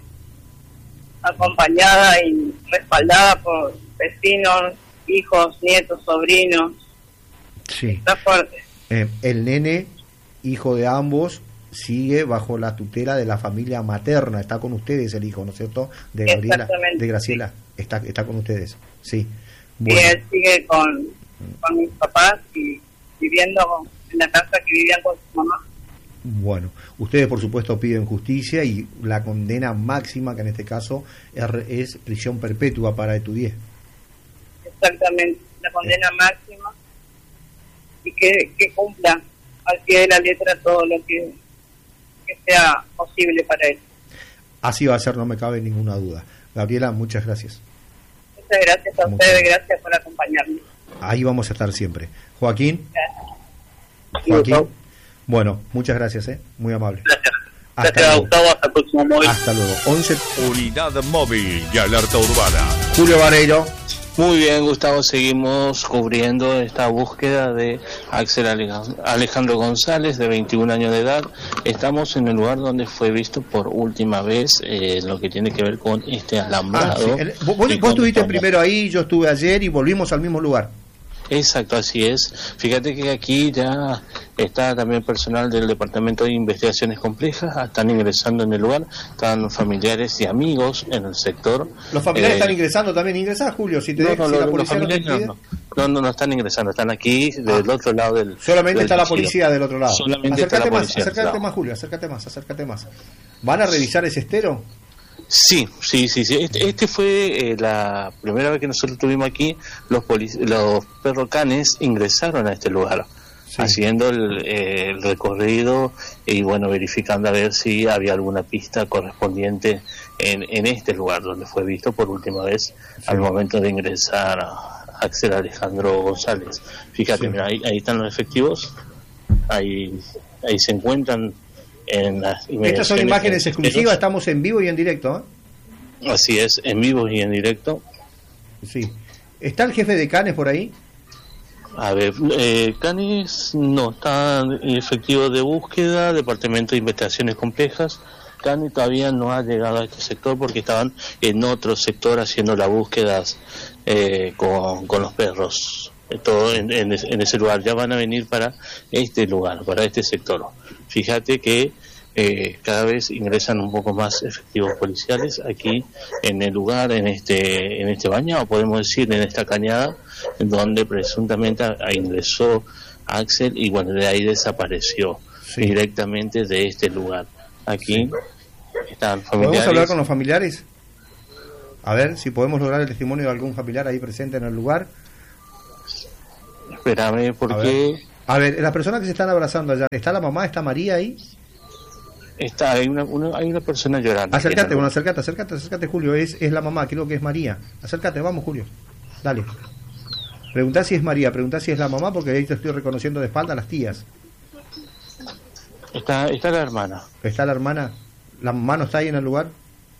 acompañada y respaldada por vecinos, hijos, nietos, sobrinos. Sí. Está fuerte. El nene, hijo de ambos, sigue bajo la tutela de la familia materna. Está con ustedes el hijo, ¿no es cierto? De Gabriela, de Graciela. Está con ustedes, sí. Bueno. Y él sigue con mis papás y viviendo en la casa que vivían con su mamá. Bueno, ustedes por supuesto piden justicia y la condena máxima, que en este caso es prisión perpetua para Etudié. Exactamente, la condena máxima y que cumpla al pie de la letra todo lo que sea posible para él. Así va a ser, no me cabe ninguna duda. Gabriela, muchas gracias. Muchas gracias a ustedes, gracias por acompañarme. Ahí vamos a estar siempre. Joaquín. Gracias. Joaquín. Bueno, muchas gracias, muy amable. Gracias. Gracias, Gustavo. Hasta el próximo móvil. Hasta luego. 11. Unidad móvil de alerta urbana. Julio Vareiro. Muy bien, Gustavo, seguimos cubriendo esta búsqueda de Axel Alejandro González, de 21 años de edad. Estamos en el lugar donde fue visto por última vez lo que tiene que ver con este alambrado. Sí. Vos estuviste primero ahí, yo estuve ayer y volvimos al mismo lugar. Exacto, así es. Fíjate que aquí ya está también personal del Departamento de Investigaciones Complejas, están ingresando en el lugar, están familiares y amigos en el sector. ¿Los familiares están ingresando también? ¿Ingresás, Julio? Si te no, la policía no están ingresando, están aquí del otro lado del... Solamente está la pasillo. Policía del otro lado. Solamente está la policía. Acércate más, Julio, acércate más. ¿Van a revisar ese estero? Sí. Este fue la primera vez que nosotros estuvimos aquí. Los perros canes ingresaron a este lugar, haciendo el recorrido y verificando a ver si había alguna pista correspondiente en este lugar donde fue visto por última vez al momento de ingresar a Axel Alejandro González. Fíjate, mira, ahí están los efectivos, ahí se encuentran. Estas son imágenes exclusivas, estamos en vivo y en directo, ¿eh? Así es, en vivo y en directo. Sí. ¿Está el jefe de Canes por ahí? A ver, Canes no, está efectivo de búsqueda, Departamento de Investigaciones Complejas. Canes todavía no ha llegado a este sector porque estaban en otro sector haciendo las búsquedas con los perros. Todo en ese lugar. Ya van a venir para este lugar, para este sector. Fíjate que cada vez ingresan un poco más efectivos policiales aquí en el lugar, en este baño, o podemos decir en esta cañada, donde presuntamente ingresó Axel y bueno, de ahí desapareció directamente de este lugar. Aquí están familiares. ¿Podemos hablar con los familiares? A ver si podemos lograr el testimonio de algún familiar ahí presente en el lugar. Espérame, porque... A ver, las personas que se están abrazando allá, ¿está la mamá, está María ahí? Hay una persona llorando. Acércate, Julio, es la mamá, creo que es María. Acércate, vamos, Julio. Dale. Preguntá si es María, preguntá si es la mamá, porque ahí te estoy reconociendo de espalda a las tías. Está la hermana. ¿Está la hermana? ¿La mamá no está ahí en el lugar?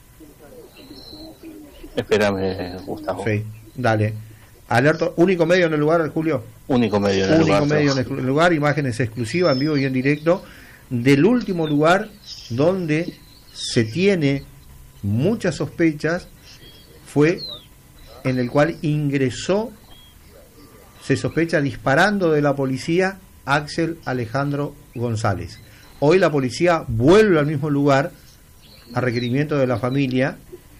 Espérame, Gustavo. Sí, dale. Alerta, único medio en el lugar, Julio. Único medio en el lugar, imágenes exclusivas en vivo y en directo del último lugar donde se tiene muchas sospechas, fue en el cual ingresó, se sospecha, disparando de la policía, Axel Alejandro González. Hoy la policía vuelve al mismo lugar a requerimiento de la familia.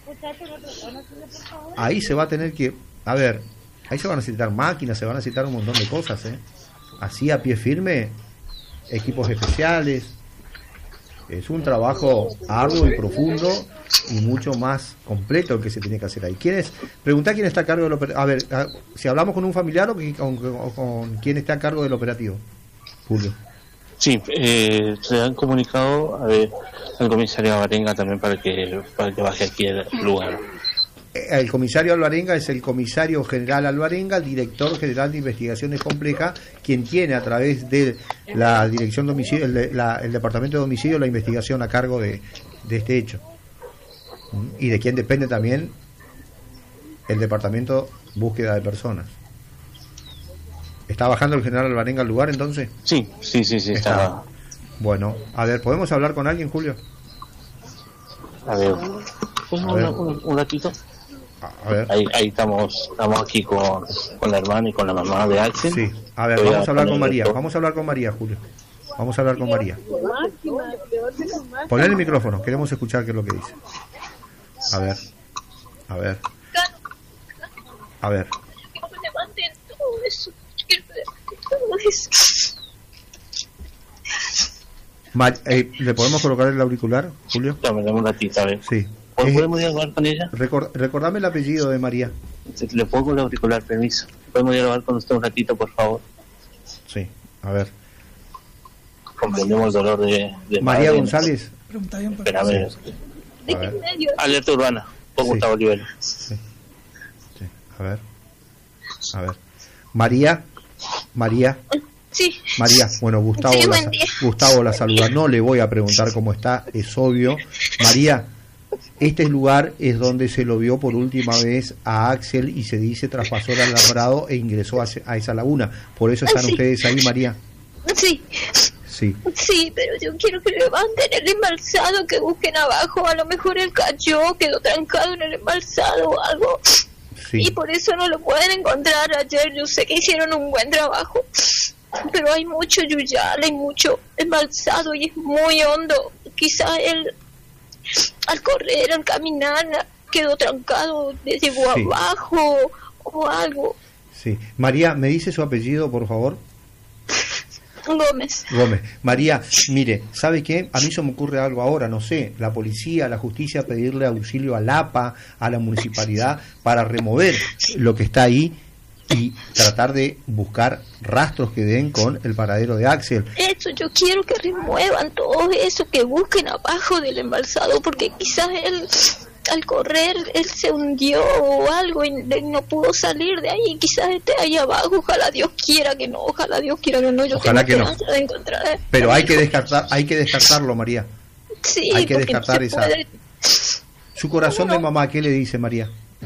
Ahí se va a tener que, a ver, ahí se van a necesitar máquinas, se van a necesitar un montón de cosas, así a pie firme, equipos especiales. Es un trabajo arduo y profundo y mucho más completo el que se tiene que hacer ahí. Preguntá quién está a cargo del operativo. A ver, si hablamos con un familiar o con quién está a cargo del operativo, Julio. Sí, se han comunicado al comisario Alvarenga también para que baje aquí al lugar. El comisario Alvarenga es el comisario general Alvarenga, el director general de investigaciones complejas, quien tiene a través de la dirección de homicidio, el departamento de homicidio, la investigación a cargo de este hecho, y de quien depende también el departamento búsqueda de personas. ¿Está bajando el general Alvarenga al lugar entonces? Sí, está. Bueno, a ver, ¿podemos hablar con alguien, Julio? A ver. Un ratito. A ver. Ahí estamos aquí con la hermana y con la mamá de Axel. Sí, a ver, vamos a hablar con María. Vamos a hablar con María, Julio. Vamos a hablar con María. Poner el micrófono, queremos escuchar qué es lo que dice. A ver. ¿Le podemos colocar el auricular, Julio? Dame un ratito, a ver. Sí. ¿Podemos dialogar con ella? Recordame el apellido de María. Le pongo el auricular, permiso. ¿Podemos dialogar con usted un ratito, por favor? Sí, a ver. Comprendemos el dolor de María González. Espérame. Alerta urbana, por Gustavo Olivero. Sí. A ver. María. Sí. María, bueno, Gustavo la saluda. No le voy a preguntar cómo está, es obvio. María, este lugar es donde se lo vio por última vez a Axel y se dice traspasó el alambrado e ingresó a esa laguna. Por eso están ustedes ahí, María. Sí. Sí, pero yo quiero que levanten el embalsado, que busquen abajo. A lo mejor él cayó, quedó trancado en el embalsado o algo. Sí. Y por eso no lo pueden encontrar. Ayer yo sé que hicieron un buen trabajo, pero hay mucho yuyal, hay mucho embalsado y es muy hondo. Quizá él, al correr, al caminar, quedó trancado, llegó abajo o algo. Sí. María, ¿me dice su apellido, por favor? Gómez. María, mire, ¿sabe qué? A mí se me ocurre algo ahora, no sé, la policía, la justicia, pedirle auxilio al APA, a la municipalidad, para remover lo que está ahí y tratar de buscar rastros que den con el paradero de Axel. Eso, yo quiero que remuevan todo eso, que busquen abajo del embalsado, porque quizás él, al correr, él se hundió o algo y no pudo salir de ahí. Quizás esté ahí abajo. Ojalá Dios quiera que no. Yo ojalá que no. De encontrar pero hay que descartarlo, María. Sí, hay que descartar no esa. Su corazón de mamá, ¿qué le dice, María?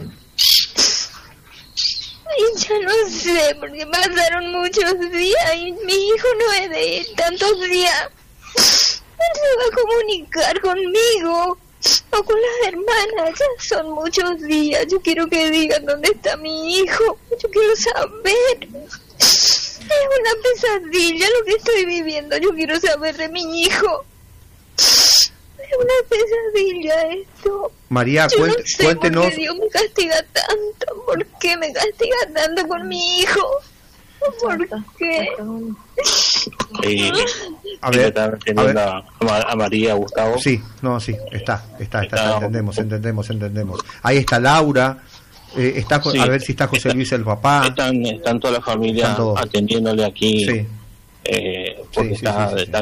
Ay, ya no sé, porque pasaron muchos días y mi hijo no es de él tantos días. Él se va a comunicar conmigo o con las hermanas. Ya son muchos días. Yo quiero que digan dónde está mi hijo. Yo quiero saber. Es una pesadilla lo que estoy viviendo. Yo quiero saber de mi hijo. Es una pesadilla esto. María, Yo no sé cuéntenos. ¿Por qué Dios me castiga tanto? ¿Por qué me castiga tanto con mi hijo? ¿Por qué? A ver, a María, Gustavo. Sí, no, sí, está, entendemos. Ahí está Laura, está, sí. A ver si está José Luis el papá. Están toda la familia atendiéndole aquí. Sí. Porque está